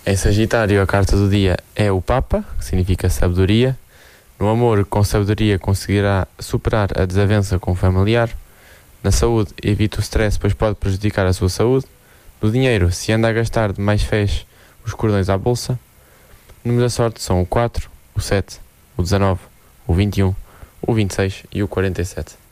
Em Sagitário, a carta do dia é o Papa, que significa sabedoria. No amor, com sabedoria conseguirá superar a desavença com o familiar. Na saúde, evite o stress, pois pode prejudicar a sua saúde. No dinheiro, se anda a gastar demais, feche os cordões à bolsa. Números da sorte são o 4, o 7, o 19, o 21, o 26 e o 47.